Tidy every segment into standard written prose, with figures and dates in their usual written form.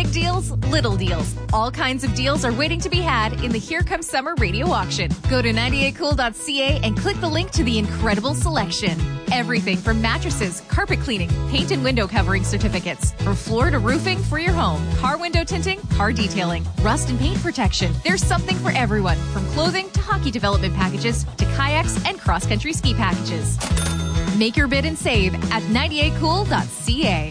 Big deals, little deals. All kinds of deals are waiting to be had in the Here Comes Summer radio auction. Go to 98cool.ca and click the link to the incredible selection. Everything from mattresses, carpet cleaning, paint and window covering certificates, from floor to roofing for your home, car window tinting, car detailing, rust and paint protection. There's something for everyone, from clothing to hockey development packages to kayaks and cross-country ski packages. Make your bid and save at 98cool.ca.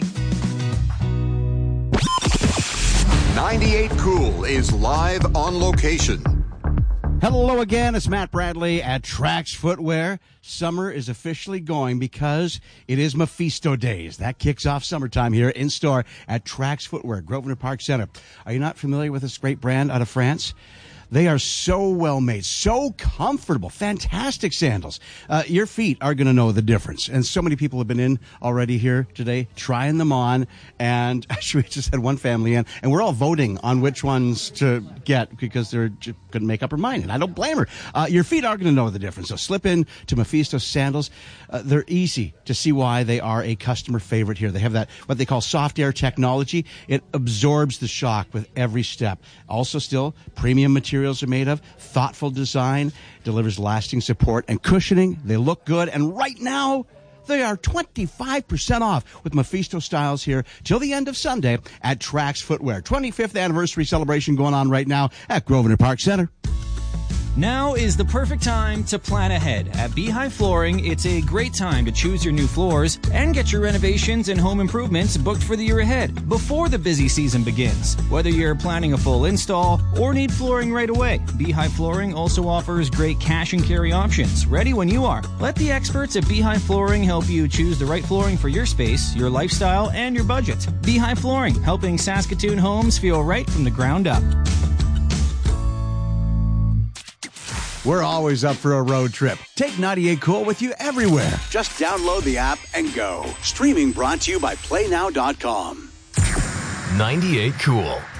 98 Cool is live on location. Hello again, it's Matt Bradley at Trax Footwear. Summer is officially going because it is Mephisto Days. That kicks off summertime here in store at Trax Footwear, Grosvenor Park Center. Are you not familiar with this great brand out of France? They are so well made, so comfortable, fantastic sandals. Your feet are going to know the difference. And so many people have been in already here today trying them on. And actually, we just had one family in, and we're all voting on which ones to get because they're just going to make up her mind. And I don't blame her. Your feet are going to know the difference. So slip in to Mephisto sandals. They're easy to see why they are a customer favorite here. They have that, what they call soft air technology. It absorbs the shock with every step. Also still premium materials are made of, thoughtful design, delivers lasting support and cushioning. They look good, and right now they are 25% off with Mephisto styles here till the end of Sunday at Trax Footwear. 25th anniversary celebration going on right now at Grosvenor Park Center. Now is the perfect time to plan ahead. At Beehive Flooring, it's a great time to choose your new floors and get your renovations and home improvements booked for the year ahead before the busy season begins. Whether you're planning a full install or need flooring right away, Beehive Flooring also offers great cash and carry options, ready when you are. Let the experts at Beehive Flooring help you choose the right flooring for your space, your lifestyle, and your budget. Beehive Flooring, helping Saskatoon homes feel right from the ground up. We're always up for a road trip. Take 98 Cool with you everywhere. Just download the app and go. Streaming brought to you by PlayNow.com. 98 Cool.